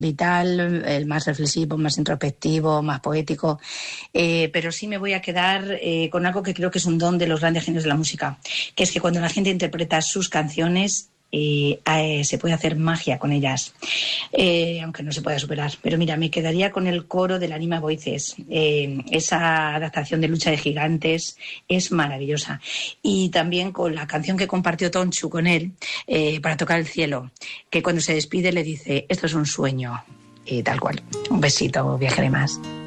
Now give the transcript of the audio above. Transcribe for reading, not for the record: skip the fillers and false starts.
vital, el más reflexivo, más introspectivo, más poético, pero sí me voy a quedar con algo que creo que es un don de los grandes genios de la música, que es que cuando la gente interpreta sus canciones, se puede hacer magia con ellas, aunque no se pueda superar. Pero mira, me quedaría con el coro del Anima Voices. Esa adaptación de Lucha de Gigantes es maravillosa. Y también con la canción que compartió Tonchu con él, Para tocar el cielo, que cuando se despide le dice: esto es un sueño, y tal cual. Un besito, viajaré más.